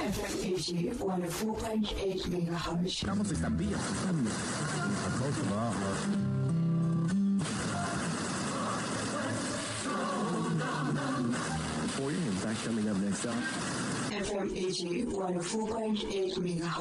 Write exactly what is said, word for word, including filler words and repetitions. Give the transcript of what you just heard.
F M Easy one oh four point eight megahertz. Estamos en vías. Close enough. For you, in fact, coming up next up. F M Easy one oh four point eight megahertz.